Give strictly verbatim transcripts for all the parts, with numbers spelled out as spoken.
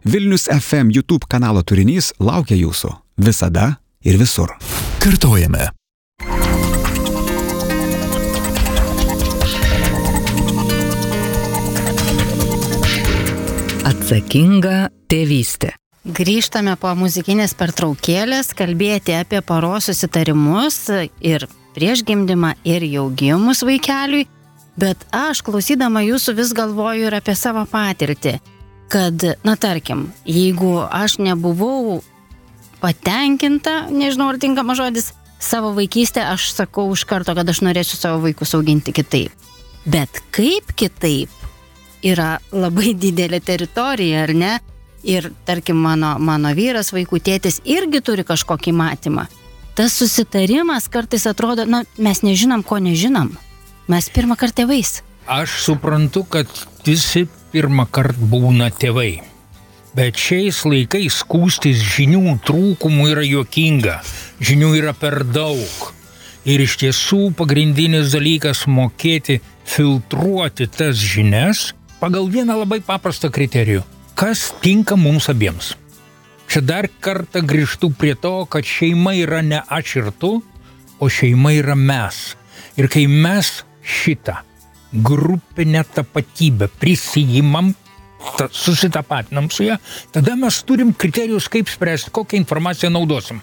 Vilnius F M YouTube kanalo turinys laukia jūsų visada ir visur. Kartojame. Atsakinga tėvystė. Grįžtame po muzikinės pertraukėlės kalbėti apie poros susitarimus ir prieš gimdymą ir jau gimus vaikeliui, bet aš klausydama jūsų vis galvoju ir apie savo patirtį, kad, na tarkim, jeigu aš nebuvau patenkinta, nežinau ar tinkama žodis, savo vaikystę, aš sakau iš karto, kad aš norėsiu savo vaikus auginti kitaip. Bet kaip kitaip yra labai didelė teritorija, ar ne? Ir, tarkim, mano, mano vyras, vaikų tėtis irgi turi kažkokį matymą. Tas susitarimas kartais atrodo, na, mes nežinom, ko nežinom. Mes pirmą kartą tėvais. Aš suprantu, kad visi pirmą kartą būna tėvai. Bet šiais laikais skųstis žinių trūkumų yra juokinga. Žinių yra per daug. Ir iš tiesų pagrindinis dalykas mokėti filtruoti tas žinias pagal vieną labai paprastą kriterijų. Kas tinka mums abiems. Čia dar kartą grįžtu prie to, kad šeima yra ne aš ir tu, o šeima yra mes. Ir kai mes šitą grupinę tapatybę prisijimam, ta, susitapatinam su ją, tada mes turim kriterijus, kaip spręsti, kokią informaciją naudosim.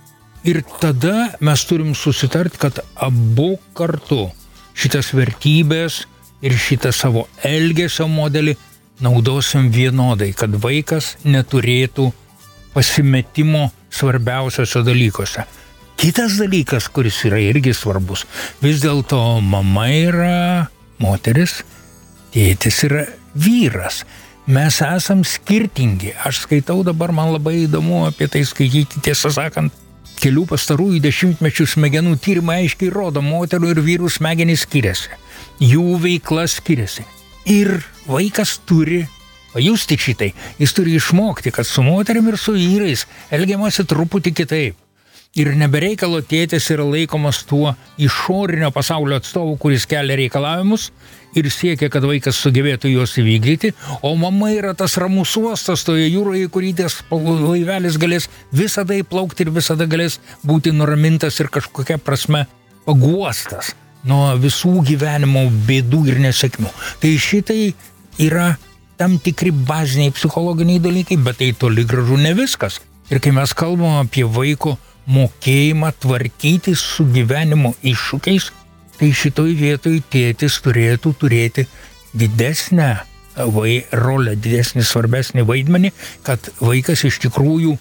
Ir tada mes turim susitarti, kad abu kartu šitas vertybės ir šitą savo elgesio modelį naudosim vienodai, kad vaikas neturėtų pasimetimo svarbiausiose dalykuose. Kitas dalykas, kuris yra irgi svarbus, vis dėlto mama yra moteris, tėtis yra vyras. Mes esam skirtingi. Aš skaitau dabar, man labai įdomu apie tai skaityti, tiesą sakant, kelių pastarųjų dešimtmečių smegenų tyrimai aiškiai rodo, moterų ir vyrų smegenys skiriasi. Jų veikla skiriasi. Ir vaikas turi pajusti šitai. Jis turi išmokti, kad su moterim ir su vyrais elgiamasi truputį kitaip. Ir nebereikalo tėtis yra laikomas tuo išorinio pasaulio atstovu, kuris kelia reikalavimus ir siekia, kad vaikas sugebėtų juos įvykdyti, o mama yra tas ramus uostas toje jūroje, kurį tas laivelis galės visada įplaukti ir visada galės būti nuramintas ir kažkokia prasme paguostas nuo visų gyvenimo bėdų ir nesėkmių. Tai šitai yra tam tikri baziniai psichologiniai dalykai, bet tai toli gražu ne viskas. Ir kai mes kalbam apie vaiko mokėjimą tvarkyti su gyvenimo iššūkiais, tai šitoj vietoj tėtis turėtų turėti didesnę vai, rolę, didesnį svarbesnį vaidmenį, kad vaikas iš tikrųjų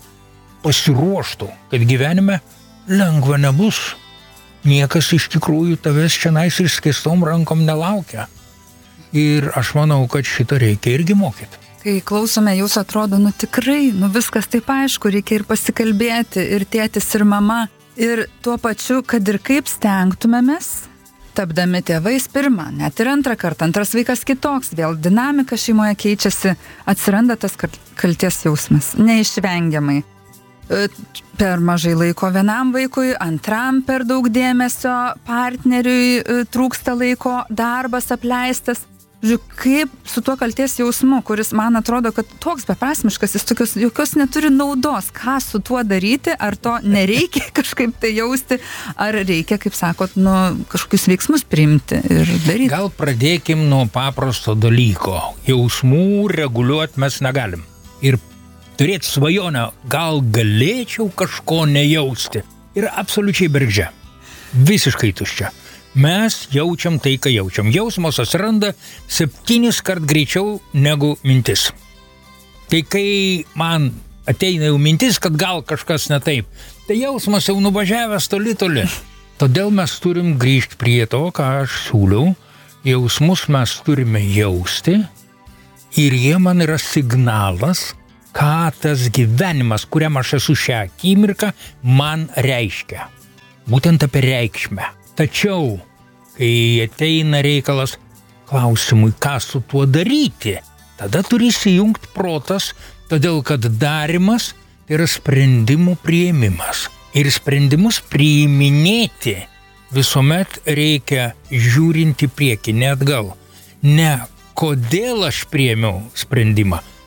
pasiruoštų, kad gyvenime lengva nebus. Niekas iš tikrųjų tavęs čianais išskėstom rankom nelaukia. Ir aš manau, kad šitą reikia irgi mokyti. Kai klausome, jūs atrodo, nu tikrai, nu viskas taip aišku, reikia ir pasikalbėti, ir tėtis, ir mama, ir tuo pačiu, kad ir kaip stengtumėmės, tapdami tėvais pirmą, net ir antrą kartą, antras vaikas kitoks, vėl dinamika šeimoje keičiasi, atsiranda tas kalties jausmas, neišvengiamai. Per mažai laiko vienam vaikui, antram per daug dėmesio, partneriui trūksta laiko, darbas apleistas. Žiūrėk, kaip su tuo kalties jausmu, kuris man atrodo, kad toks beprasmiškas, jis tokios, jokios neturi naudos, ką su tuo daryti, ar to nereikia kažkaip tai jausti, ar reikia, kaip sakot, nu, kažkokius veiksmus priimti ir daryti. Gal pradėkim nuo paprasto dalyko. Jausmų reguliuoti mes negalim. Ir turėti svajonę, gal galėčiau kažko nejausti. Ir absoliučiai bergždžia. Visiškai tuščia. Mes jaučiam tai, ką jaučiam. Jausmas atsiranda septynis kart greičiau negu mintis. Tai kai man ateina jau mintis, kad gal kažkas ne taip, tai jausmas jau nuvažiavęs toli toli. Todėl mes turim grįžti prie to, ką aš siūliau. Jausmus mes turime jausti ir jie man yra signalas, ką tas gyvenimas, kuriam aš esu šią akimirką, man reiškia. Būtent apie reikšmę. Tačiau, kai ateina reikalas klausimui, ką su tuo daryti, tada turi įsijungti protas, todėl kad darymas tai yra sprendimų priėmimas. Ir sprendimus priiminėti visuomet reikia žiūrinti priekį, ne atgal. Ne kodėl aš priėmiau sprendimą,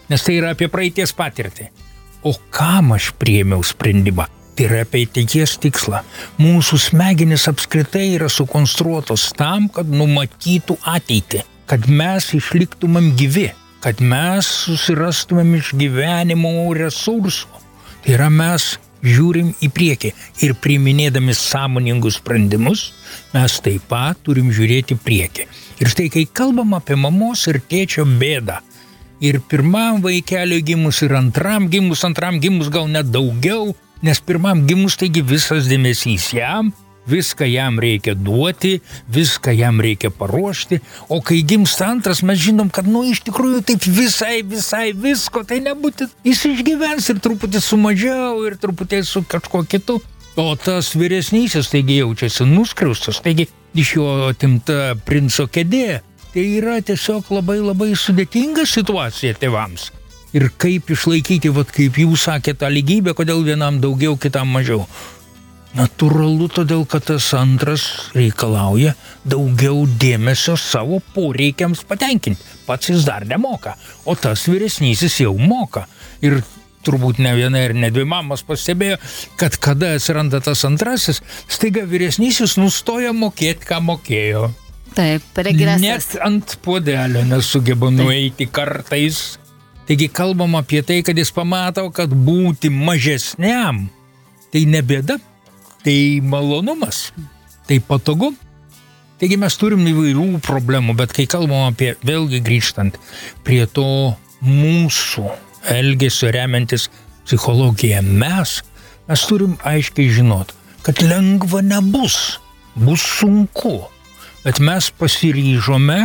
nes tai yra apie praeities patirtį. O kam aš priėmiau sprendimą? Tai yra apie ateities tikslą. Mūsų smegenys apskritai yra sukonstruotos tam, kad numatytų ateitį, kad mes išliktumėm gyvi, kad mes susirastumėm iš gyvenimo resursų. Tai yra mes žiūrim į priekį ir priiminėdami sąmoningus sprendimus, mes taip pat turim žiūrėti priekį. Ir štai, kai kalbam apie mamos ir tėčio bėdą, ir pirmam vaikeliui gimus, ir antram gimus, antram gimus gal net daugiau, nes pirmam gimus taigi visas dėmesys jam, viską jam reikia duoti, viską jam reikia paruošti, o kai gimsta antras, mes žinom, kad nu iš tikrųjų taip visai, visai visko, tai nebūti, jis išgyvens ir truputį su mažiau, ir truputį su kažkuo kitu. O tas vyresnysis taigi jaučiasi nuskriaustas, taigi iš jo atimta princo kėdė. Tai yra tiesiog labai labai sudėtinga situacija tėvams. Ir kaip išlaikyti, vat kaip jūs sakėte, tą lygybę, kodėl vienam daugiau, kitam mažiau. Natūralu, todėl, kad tas antras reikalauja daugiau dėmesio savo poreikiams patenkinti. Pats jis dar nemoka, o tas vyresnysis jau moka. Ir turbūt ne viena ir ne dvi mamos pastebėjo, kad kada atsiranda tas antrasis, staiga vyresnysis nustoja mokėti, ką mokėjo. Taip, regresas. Net ant puodelio nesugeba nueiti kartais. Taigi kalbam apie tai, kad jis pamato, kad būti mažesniam tai ne bėda. Tai malonumas, tai patogu. Taigi mes turim įvairių problemų, bet kai kalbam apie, vėlgi grįžtant prie to mūsų elgesio remiantis psichologiją, mes, mes turim aiškiai žinot, kad lengva nebus, bus sunku, bet mes pasiryžome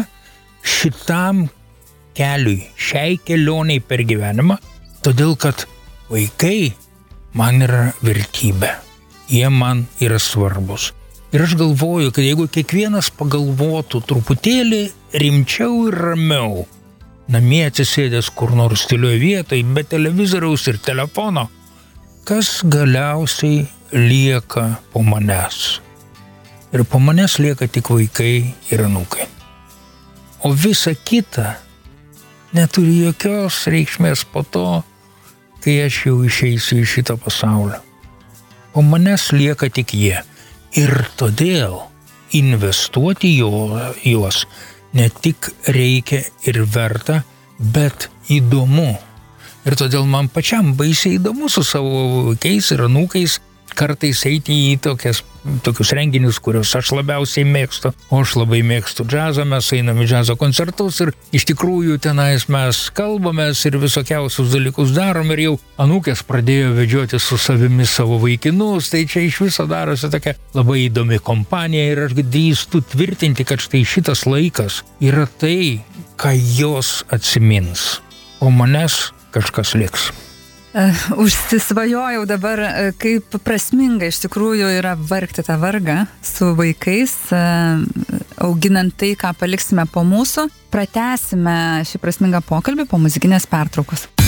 šitam keliui, šiai kelioniai per gyvenimą, todėl kad vaikai man yra vertybė. Jie man yra svarbus. Ir aš galvoju, kad jeigu kiekvienas pagalvotų truputėlį rimčiau ir ramiau, namie atsisėdęs kur nors tylioje vietoje, be televizoriaus ir telefono, kas galiausiai lieka po manęs? Ir po manęs lieka tik vaikai ir anūkai. O visa kita neturi jokios reikšmės po to, kai aš jau išeisiu iš šito pasaulio. O manęs lieka tik jie. Ir todėl investuoti jo, juos ne tik reikia ir verta, bet įdomu. Ir todėl man pačiam baisiai įdomu su savo vaikais ir anūkais kartais eiti į tokias, tokius renginius, kuriuos aš labiausiai mėgstu. O aš labai mėgstu džiazą, mes einam į džiazo koncertus ir iš tikrųjų tenais mes kalbamės ir visokiausius dalykus darom ir jau anūkės pradėjo vedžioti su savimi savo vaikinus, tai čia iš viso darosi tokia labai įdomi kompanija ir aš drįstu tvirtinti, kad štai šitas laikas yra tai, ką jos atsimins, o manęs kažkas liks. Užsisvajojau dabar, kaip prasminga iš tikrųjų yra vargti tą vargą su vaikais, auginant tai, ką paliksime po mūsų. Pratęsime šį prasmingą pokalbį po muzikinės pertraukos.